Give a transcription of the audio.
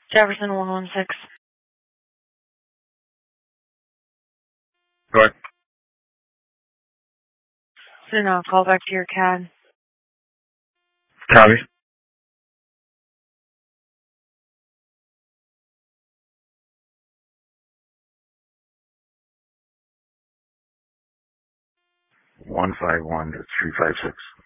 Jefferson 116. Go ahead. So now call back to your CAD. Copy. One 51356.